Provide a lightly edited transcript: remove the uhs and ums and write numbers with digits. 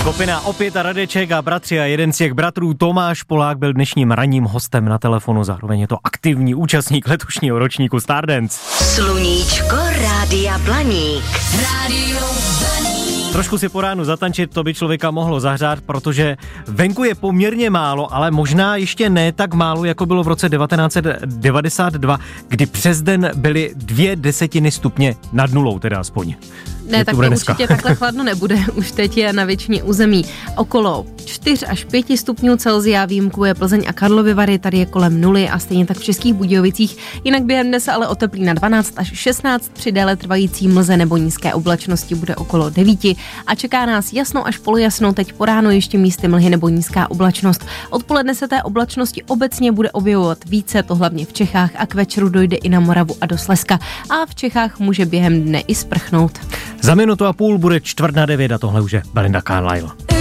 Skupina Opět a Radeček a bratři a jeden z těch bratrů Tomáš Polák byl dnešním ranním hostem na telefonu. Zároveň je to aktivní účastník letošního ročníku Stardance. Sluníčko Rádia Blaník. Rádio Blaník. Trošku si po ránu zatančit, to by člověka mohlo zahřát, protože venku je poměrně málo, ale možná ještě ne tak málo, jako bylo v roce 1992, kdy přes den byly 0,2 stupně nad nulou, teda aspoň. Ne, tak to určitě takhle chladno nebude. Už teď je na většině území okolo 4 až 5 stupňů Celsia, výjimku je Plzeň a Karlovy Vary, tady je kolem 0 a stejně tak v Českých Budějovicích. Jinak během dne se ale oteplí na 12 až 16, při déle trvající mlze nebo nízké oblačnosti bude okolo 9 a čeká nás jasno až polojasno, teď po ráno ještě místy mlhy nebo nízká oblačnost. Odpoledne se té oblačnosti obecně bude objevovat více, to hlavně v Čechách, a k večeru dojde i na Moravu a do Slezska a v Čechách může během dne i sprchnout. Za minutu a půl bude 8:45 a tohle už je Belinda Carlisle.